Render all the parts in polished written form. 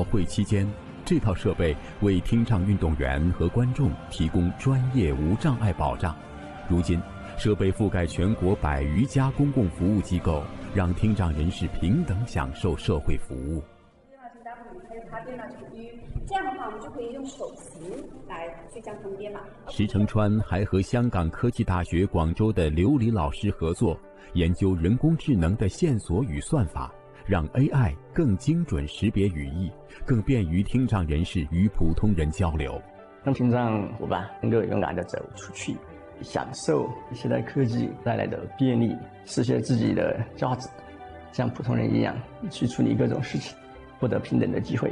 会期间，这套设备为听障运动员和观众提供专业无障碍保障。如今，设备覆盖全国100余家公共服务机构，让听障人士平等享受社会服务。 这样的话，我们就可以用手型来去将它们编码。 石成川还和香港科技大学广州的刘黎老师合作，研究人工智能的线索与算法，让 AI 更精准识别语义，更便于听障人士与普通人交流， 让听障伙伴能够勇敢地走出去，享受现代科技带来的便利，实现自己的价值，像普通人一样去处理各种事情，获得平等的机会。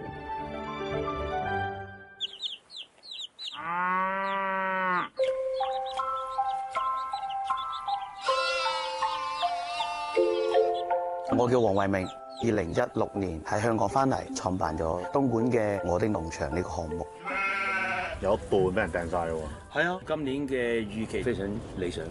我叫黃慧明，2016年喺香港翻嚟，創辦咗東莞嘅我的農場呢個項目。 有一半俾人掟晒喎。 係啊，今年嘅預期非常理想。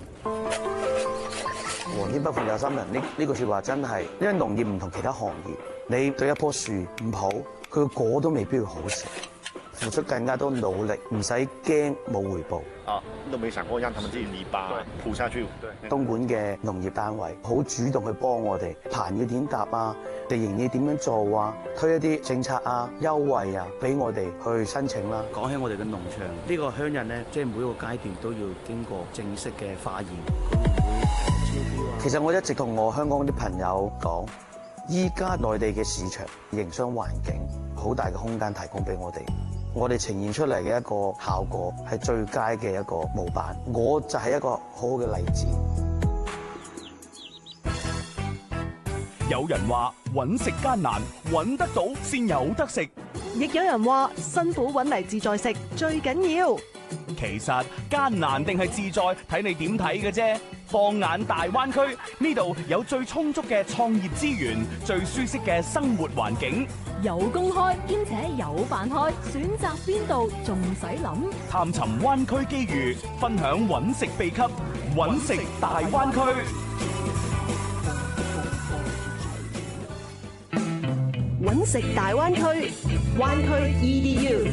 皇天不負有心人，呢句説話真係，因為農業唔同其他行業，你對一棵樹唔好，佢個果都未必會好食。付出更加多努力，唔使驚冇回報。 都沒想過讓他們自己泥巴鋪下去。 東莞嘅農業單位好主動去幫我哋，棚要點搭啊，地形要點樣做啊，推一啲政策啊、優惠啊，俾我哋去申請啦。 講起我哋嘅農場，呢個鄉人咧，即係每一個階段都要經過正式嘅化驗。 其實我一直同我香港啲朋友講，依家內地嘅市場營商環境好大嘅空間提供俾我哋。我哋呈現出嚟嘅一個效果係最佳嘅一個模板，我就係一個好好嘅例子。 有人話揾食艱難，揾得到先有得食； 亦有人話辛苦揾嚟自在食最緊要。 其實艱難定係自在，睇你點睇嘅啫。放眼大灣區，呢度有最充足嘅創業資源，最舒適嘅生活環境， 有公開兼且有飯開，選擇邊度仲使諗？ 探尋灣區機遇，分享揾食秘笈，揾食大灣區。 揾食大灣區，灣區 EDU。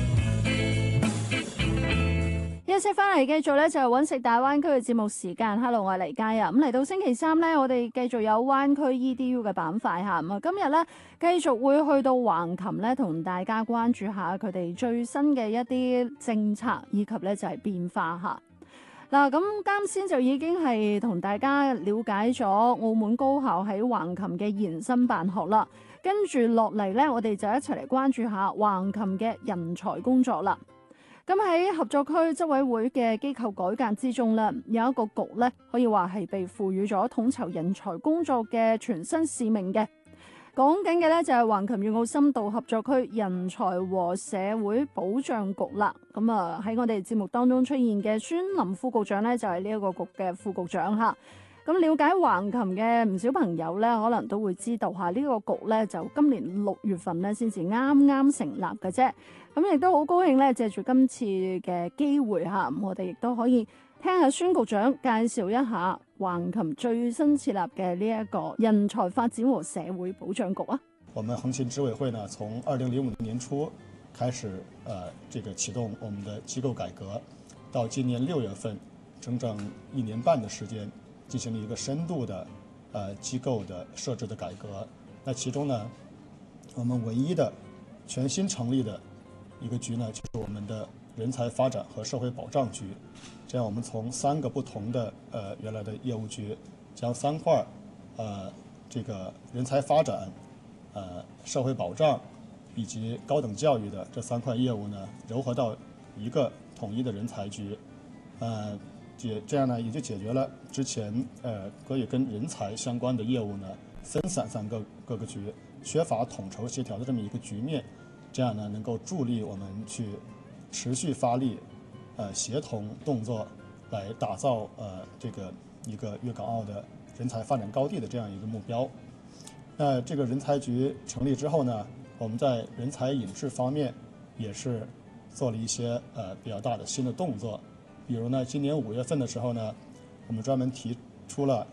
休息翻嚟繼續咧就係揾食大灣區嘅節目時間。Hello， 我係黎嘉啊。咁嚟到星期三咧，我哋繼續有灣區 EDU 嘅板塊嚇。咁啊，今日咧繼續會去到橫琴咧，同大家關注下佢哋最新嘅一啲政策以及咧就係變化嚇。嗱，咁啱先就已經係同大家了解咗澳門高校喺橫琴嘅延伸辦學啦。跟住落嚟咧，我哋就一齊嚟關注下橫琴嘅人才工作啦。咁喺合作區執委會嘅機構改革之中咧，有一個局咧，可以話係被賦予咗統籌人才工作嘅全新使命嘅。講緊嘅咧就係橫琴粵澳深度合作區人才和社會保障局啦。咁啊喺我哋節目當中出現嘅孫林副局長咧，就係呢一個局嘅副局長嚇。咁了解橫琴嘅唔少朋友咧，可能都會知道下呢個局咧，就今年6月份咧先至啱啱成立嘅啫。咁亦都好高興咧，借住今次嘅機會嚇，我哋亦都可以聽下孫局長介紹一下橫琴最新設立嘅呢一個人才發展和社會保障局啊。 我們橫琴執委會呢，從2005年初開始，這個啟動我們的機構改革，到今年6月份，整整1年半的時間。進行了一個深度的機構的設置的改革。那其中呢，我們唯一的全新成立的一個局呢，就是我們的人才發展和社會保障局。這樣我們從3個不同的原來的業務局，將3塊這個人才發展、社會保障以及高等教育的這3塊業務呢，糅合到一個統一的人才局。這樣呢，也就解決了之前可以跟人才相關的業務呢分散各個局，缺乏統籌協調的這麼一個局面。這樣呢，能夠助力我們去持續發力，協同動作，來打造這個一個粵港澳的人才發展高地的這樣一個目標。那這個人才局成立之後呢，我們在人才引智方面也是做了一些比較大的新的動作。比如呢，今年5月份的時候呢，我們專門推出了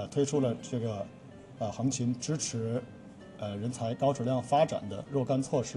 這個橫琴支持人才高質量發展的若干措施。